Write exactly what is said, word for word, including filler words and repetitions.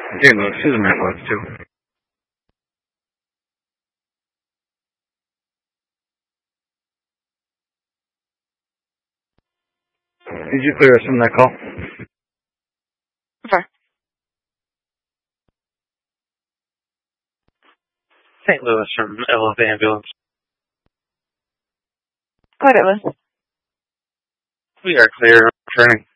Saint Louis, who's in that list too? Did you clear us from that call? Okay. Saint Louis from L F Ambulance. Go ahead, Atlas. We are clear. Returning.